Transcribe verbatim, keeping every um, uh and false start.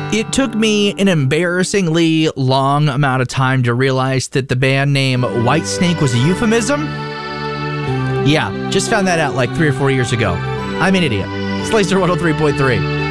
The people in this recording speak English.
It took me an embarrassingly long amount of time to realize that the band name Whitesnake was a euphemism. Yeah, just found that out like three or four years ago. I'm an idiot. Slazer one oh three point three.